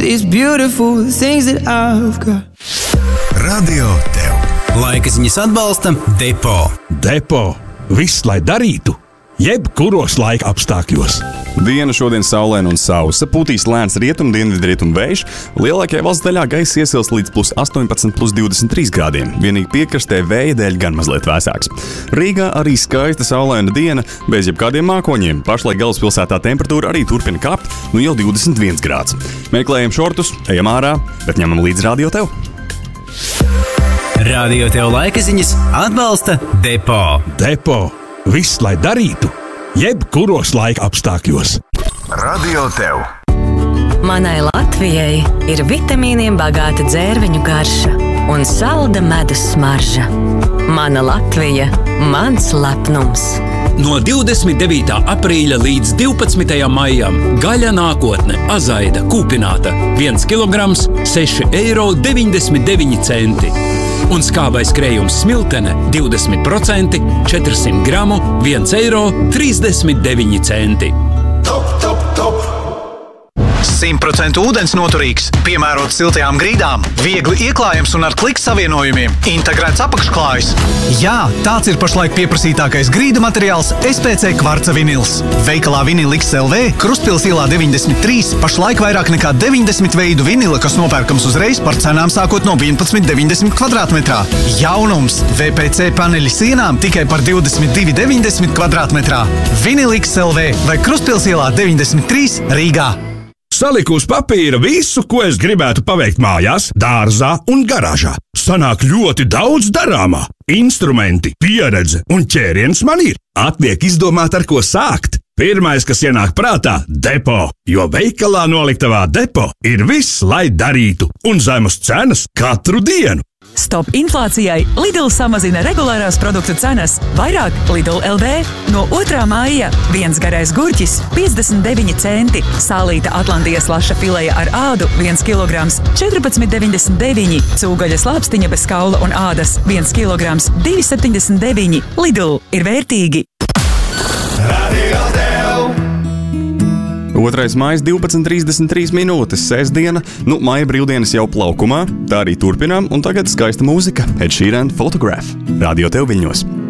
these beautiful things that I've got. Radio Tev. Laika ziņas atbalsta Depo. Depo. Viss, lai darītu. Jebkuros laika apstākļos. Diena šodien saulaina un sausa, pūtīs lēns rietumu vējš, lielākajā valsts daļā gaiss iesils līdz +18, +23 grādiem, vienīgi piekrastē vēja dēļ gan mazliet vēsāks. Rīgā arī skaista saulaina diena, bez jebkādiem mākoņiem, pašlaik galvaspilsētā temperatūra arī turpina kāpt, nu jau 21 grāds. Meklējam šortus, ejam ārā, bet ņemam līdz Radio Tev. Radio Tev laika ziņas atbalsta Depo. Depo. Viss, lai darītu. Jebkuros laika apstākļos. Radio Tev. Manai Latvijai ir vitamīniem bagāta dzērveņu garša un salda medus smarža. Mana Latvija, mans lepnums. No 29. aprīļa līdz 12. maijam gaļa nākotne azaida kūpināta 1 kilograms 6,99 eiro. Un skābais krējums smiltene 20%, 400 gramu 1,39 eiro. Top, top, top! 100% ūdens noturīgs, piemērots siltajām grīdām, viegli ieklājams un ar kliku savienojumiem, integrēts apakšklājs. Jā, tāds ir pašlaik pieprasītākais grīdu materiāls SPC kvarca vinils. Veikalā Vinil XLV, Krustpils ielā 93, pašlaik vairāk nekā 90 veidu vinila, kas nopērkams uzreiz par cenām sākot no 11,90 kvadrātmetrā. Jaunums VPC paneļi sienām tikai par 22,90 kvadrātmetrā. Vinil XLV vai Krustpils ielā 93 Rīgā. Saliku uz papīra visu, ko es gribētu paveikt mājās, dārzā un garāžā. Sanāk ļoti daudz darāmā. Instrumenti, pieredze un ķēriens man ir. Atliek izdomāt, ar ko sākt. Pirmais, kas ienāk prātā – Depo, jo veikalā noliktavā Depo ir viss, lai darītu, un zemas cenas katru dienu. Stop inflācijai! Lidl samazina regulārās produktu cenas. Vairāk Lidl LV. No 2. maija 1 garais gurķis 59 centi. Sālīta Atlantijas laša fileja ar ādu 1 kilograms 14,99. Cūgaļas lāpstiņa bez kaula un ādas 1 kilograms 2,79. Lidl ir vērtīgi. Radio Tev. 2. maijs 12,33 minūtes, sestdiena, maija brīvdienas jau plaukumā, tā arī turpinām, un tagad skaista mūzika, Ed Sheeran Photograph, Radio Tev Viļņos.